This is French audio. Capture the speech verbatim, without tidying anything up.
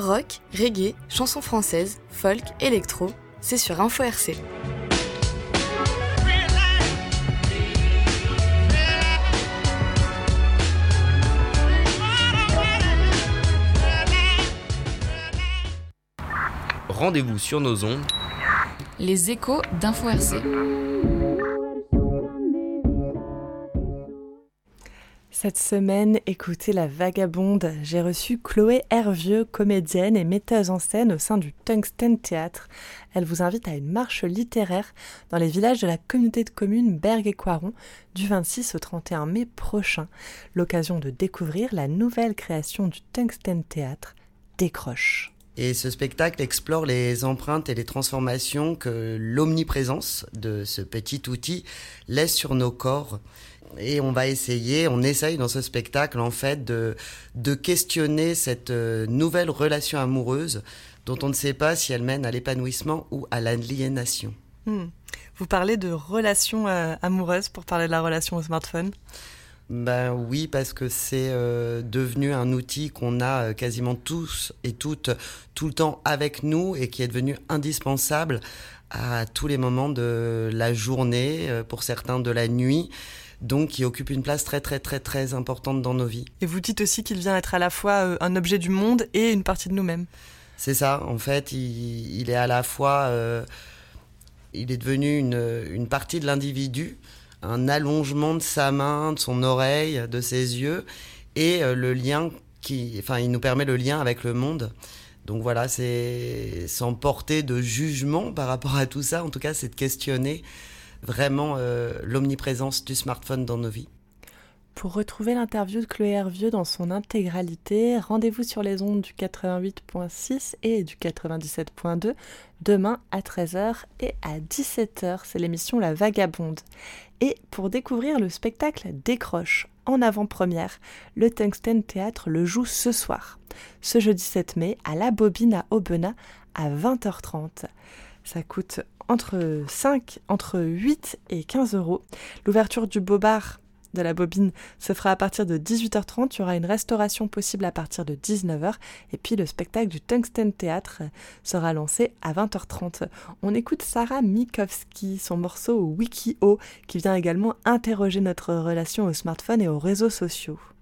Rock, reggae, chansons françaises, folk, électro, c'est sur Info R C. Rendez-vous sur nos ondes. Les échos d'Info R C. Cette semaine, écoutez La Vagabonde. J'ai reçu Chloé Hervieux, comédienne et metteuse en scène au sein du Tungsten Théâtre. Elle vous invite à une marche littéraire dans les villages de la communauté de communes Bergues et Coiron du vingt-six au trente et un mai prochain. L'occasion de découvrir la nouvelle création du Tungsten Théâtre, Décroche. Et ce spectacle explore les empreintes et les transformations que l'omniprésence de ce petit outil laisse sur nos corps. Et on va essayer, on essaye dans ce spectacle en fait de, de questionner cette nouvelle relation amoureuse dont on ne sait pas si elle mène à l'épanouissement ou à l'aliénation. Mmh. Vous parlez de relation euh, amoureuse pour parler de la relation au smartphone ? Ben oui, parce que c'est euh, devenu un outil qu'on a euh, quasiment tous et toutes tout le temps avec nous et qui est devenu indispensable à tous les moments de la journée, euh, pour certains de la nuit, donc qui occupe une place très très très très importante dans nos vies. Et vous dites aussi qu'il vient être à la fois euh, un objet du monde et une partie de nous-mêmes. C'est ça, en fait, il, il est à la fois, euh, il est devenu une, une partie de l'individu, un allongement de sa main, de son oreille, de ses yeux, et euh, le lien qui, enfin, il nous permet le lien avec le monde. Donc voilà, c'est sans porter de jugement par rapport à tout ça. En tout cas, c'est de questionner vraiment euh, l'omniprésence du smartphone dans nos vies. Pour retrouver l'interview de Chloé Hervieux dans son intégralité, rendez-vous sur les ondes du quatre-vingt-huit virgule six et du quatre-vingt-dix-sept virgule deux demain à treize heures et à dix-sept heures. C'est l'émission La Vagabonde. Et pour découvrir le spectacle Décroche en avant-première, le Tungsten Théâtre le joue ce soir, ce jeudi sept mai, à la Bobine à Aubenas à vingt heures trente. Ça coûte entre cinq, entre huit et quinze euros. L'ouverture du Bobard de la Bobine se fera à partir de dix-huit heures trente. Il y aura une restauration possible à partir de dix-neuf heures. Et puis le spectacle du Tungsten Théâtre sera lancé à vingt heures trente. On écoute Sarah Mikowski, son morceau Wiki-O, qui vient également interroger notre relation au smartphone et aux réseaux sociaux.